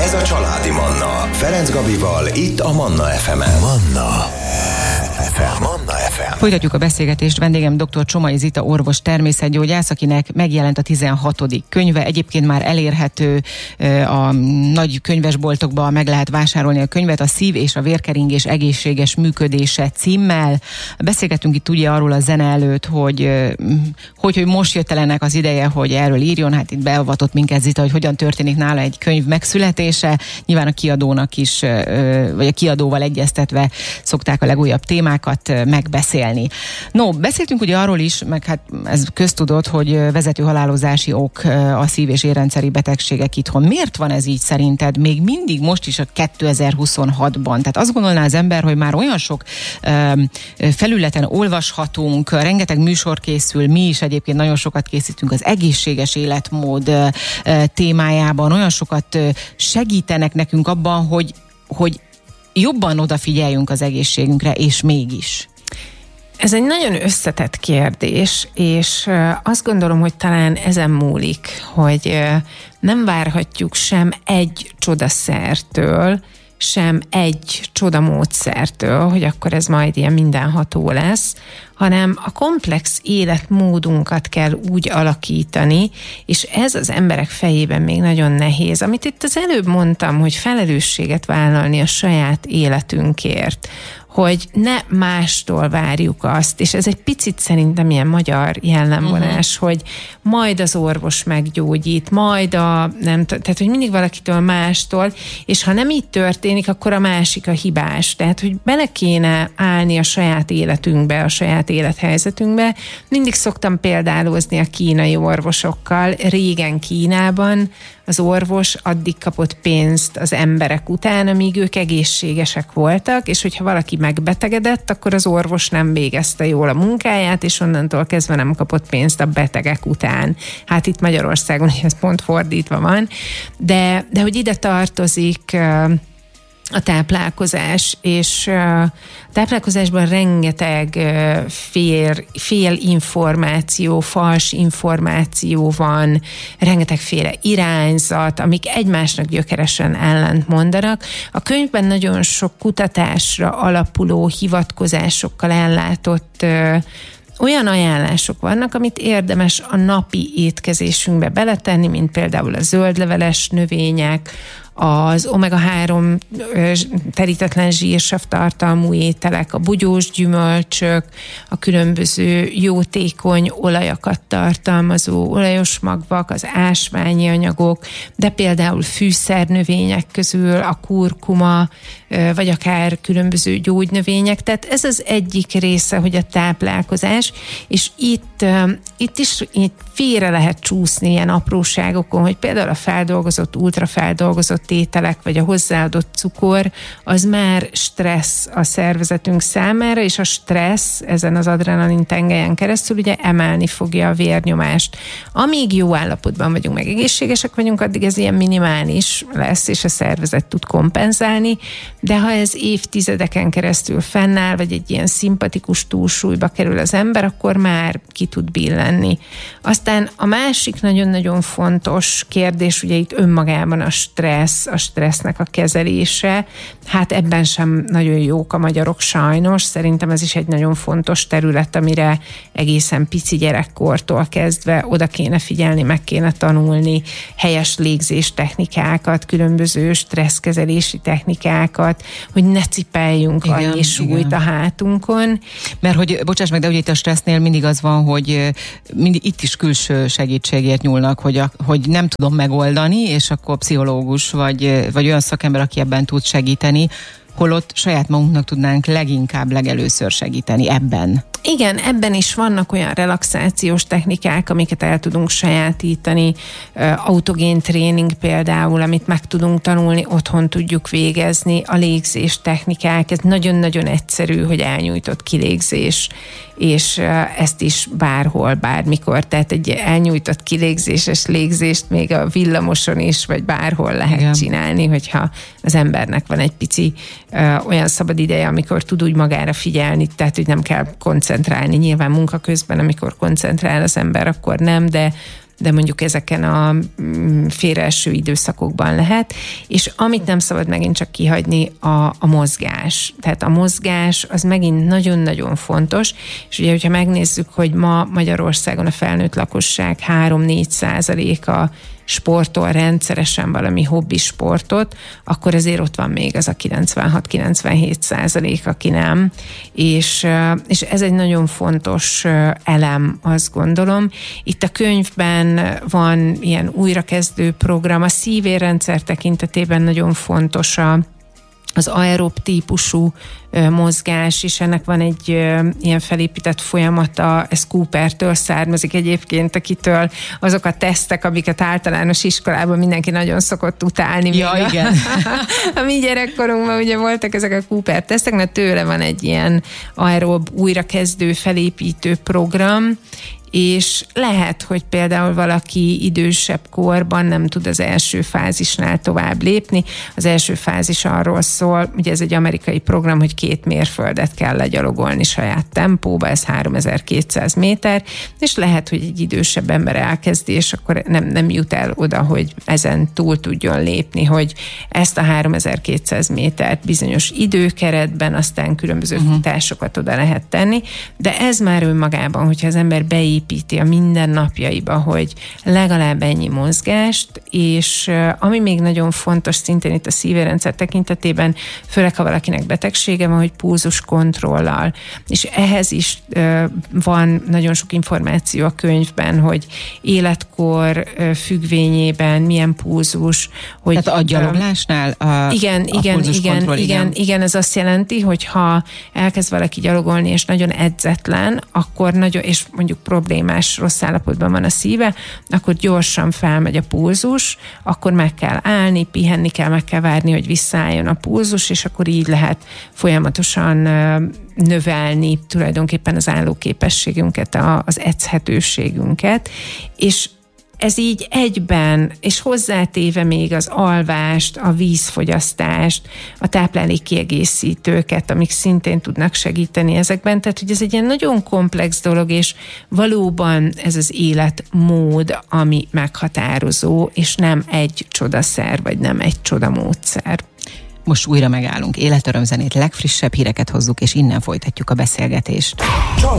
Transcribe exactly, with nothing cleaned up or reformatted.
Ez a Családi Manna. Ferenc Gabival, itt a Manna ef emen. Manna ef em. Manna ef em. Folytatjuk a beszélgetést. Vendégem dr. Csomai Zita orvos természetgyógyász, akinek megjelent a tizenhatodik könyve. Egyébként már elérhető a nagy könyvesboltokban, meg lehet vásárolni a könyvet, a Szív- és a vérkeringés egészséges működése címmel. Beszélgettünk itt ugye arról a zene előtt, hogy, hogy, hogy most jött el ennek az ideje, hogy erről írjon. Hát itt beavatott minket Zita, hogy hogyan történik nála egy könyv megszületése. Nyilván a kiadónak is, vagy a kiadóval egyeztetve szokták a legújabb témákat megbeszélni. No, beszéltünk ugye arról is, meg hát ez köztudott, hogy vezető halálozási ok a szív- és érrendszeri betegségek itthon. Miért van ez így szerinted még mindig most is a kétezer-huszonhatban? Tehát azt gondolná az ember, hogy már olyan sok um, felületen olvashatunk, rengeteg műsor készül, mi is egyébként nagyon sokat készítünk az egészséges életmód uh, témájában, olyan sokat uh, segítenek nekünk abban, hogy, hogy jobban odafigyeljünk az egészségünkre, és mégis. Ez egy nagyon összetett kérdés, és azt gondolom, hogy talán ezen múlik, hogy nem várhatjuk sem egy csodaszertől, sem egy csodamódszertől, hogy akkor ez majd ilyen mindenható lesz, hanem a komplex életmódunkat kell úgy alakítani, és ez az emberek fejében még nagyon nehéz. Amit itt az előbb mondtam, hogy felelősséget vállalni a saját életünkért, hogy ne mástól várjuk azt, és ez egy picit szerintem ilyen magyar jellemvonás, uh-huh. hogy majd az orvos meggyógyít, majd a, nem t- tehát hogy mindig valakitől mástól, és ha nem így történik, akkor a másik a hibás. Tehát, hogy bele kéne állni a saját életünkbe, a saját élethelyzetünkbe. Mindig szoktam példálozni a kínai orvosokkal. Régen Kínában az orvos addig kapott pénzt az emberek után, amíg ők egészségesek voltak, és hogyha valaki megbetegedett, akkor az orvos nem végezte jól a munkáját, és onnantól kezdve nem kapott pénzt a betegek után. Hát itt Magyarországon ez pont fordítva van, de, de hogy ide tartozik a táplálkozás, és a táplálkozásban rengeteg fél, fél információ, fals információ van, rengetegféle irányzat, amik egymásnak gyökeresen ellent mondanak. A könyvben nagyon sok kutatásra alapuló, hivatkozásokkal ellátott olyan ajánlások vannak, amit érdemes a napi étkezésünkbe beletenni, mint például a zöldleveles növények, az omega három terítetlen zsírsav tartalmú ételek, a bugyós gyümölcsök, a különböző jótékony olajakat tartalmazó olajos magvak, az ásványi anyagok, de például fűszernövények közül a kurkuma, vagy akár különböző gyógynövények. Tehát ez az egyik része, hogy a táplálkozás, és itt, itt is itt félre lehet csúszni ilyen apróságokon, hogy például a feldolgozott, ultrafeldolgozott ételek, vagy a hozzáadott cukor, az már stressz a szervezetünk számára, és a stressz ezen az adrenalin tengelyen keresztül ugye emelni fogja a vérnyomást. Amíg jó állapotban vagyunk, meg egészségesek vagyunk, addig ez ilyen minimális lesz, és a szervezet tud kompenzálni, de ha ez évtizedeken keresztül fennáll, vagy egy ilyen szimpatikus túlsúlyba kerül az ember, akkor már ki tud billenni. Aztán a másik nagyon-nagyon fontos kérdés, ugye itt önmagában a stressz, a stressznek a kezelése. Hát ebben sem nagyon jók a magyarok sajnos. Szerintem ez is egy nagyon fontos terület, amire egészen pici gyerekkortól kezdve oda kéne figyelni, meg kéne tanulni helyes légzés technikákat, különböző stresszkezelési technikákat, hogy ne cipeljünk igen, annyi súlyt igen. a hátunkon. Mert hogy, bocsáss meg, de ugye itt a stressznél mindig az van, hogy mindig itt is külső segítségért nyúlnak, hogy, a, hogy nem tudom megoldani, és akkor pszichológus, vagy, vagy olyan szakember, aki ebben tud segíteni, holott saját magunknak tudnánk leginkább legelőször segíteni ebben. Igen, ebben is vannak olyan relaxációs technikák, amiket el tudunk sajátítani, autogén tréning például, amit meg tudunk tanulni, otthon tudjuk végezni, a légzés technikák, ez nagyon-nagyon egyszerű, hogy elnyújtott kilégzés, és ezt is bárhol, bármikor, tehát egy elnyújtott kilégzéses légzést még a villamoson is, vagy bárhol lehet igen. csinálni, hogyha az embernek van egy pici ö, olyan szabad ideje, amikor tud úgy magára figyelni, tehát hogy nem kell koncentrálni. Nyilván munka közben, amikor koncentrál az ember, akkor nem, de de mondjuk ezeken a félreeső időszakokban lehet, és amit nem szabad megint csak kihagyni, a, a mozgás. Tehát a mozgás az megint nagyon-nagyon fontos, és ugye, hogyha megnézzük, hogy ma Magyarországon a felnőtt lakosság három-négy százaléka sportol rendszeresen valami hobbi sportot, akkor azért ott van még az a kilencvenhat-kilencvenhét százalék, aki nem, és, és ez egy nagyon fontos elem, azt gondolom. Itt a könyvben van ilyen újrakezdő program, a szívérrendszer tekintetében nagyon fontos a az aerob típusú ö, mozgás, és ennek van egy ö, ilyen felépített folyamata, ez Coopertől származik egyébként, akitől azok a tesztek, amiket általános iskolában mindenki nagyon szokott utálni. Ja, még igen. A, a mi gyerekkorunkban ugye voltak ezek a Cooper tesztek, mert tőle van egy ilyen aerob újrakezdő, felépítő program, és lehet, hogy például valaki idősebb korban nem tud az első fázisnál tovább lépni. Az első fázis arról szól, ugye ez egy amerikai program, hogy két mérföldet kell legyalogolni saját tempóba, ez háromezer-kétszáz méter, és lehet, hogy egy idősebb ember elkezdi, és akkor nem, nem jut el oda, hogy ezen túl tudjon lépni, hogy ezt a háromezer-kétszáz métert bizonyos időkeretben, aztán különböző uh-huh. futásokat oda lehet tenni, de ez már önmagában, hogyha az ember beépíti a mindennapjaiba, hogy legalább ennyi mozgást, és ami még nagyon fontos szintén itt a szívérrendszer tekintetében, főleg ha valakinek betegsége van, hogy pulzus kontrollal. És ehhez is uh, van nagyon sok információ a könyvben, hogy életkor uh, függvényében milyen pulzus, hogy... Tehát a gyaloglásnál a, igen, a igen, pulzus igen, kontroll, igen, igen, igen, ez azt jelenti, hogy ha elkezd valaki gyalogolni, és nagyon edzetlen, akkor nagyon, és mondjuk problémás, rossz állapotban van a szíve, akkor gyorsan felmegy a pulzus, akkor meg kell állni, pihenni kell, meg kell várni, hogy visszaálljon a pulzus, és akkor így lehet folyamatosan növelni tulajdonképpen az állóképességünket, az edzhetőségünket, és ez így egyben, és hozzátéve még az alvást, a vízfogyasztást, a táplálékkiegészítőket, amik szintén tudnak segíteni ezekben. Tehát, hogy ez egy ilyen nagyon komplex dolog, és valóban ez az életmód, ami meghatározó, és nem egy csodaszer, vagy nem egy csodamódszer. Most újra megállunk. Életörömzenét, legfrissebb híreket hozzuk, és innen folytatjuk a beszélgetést.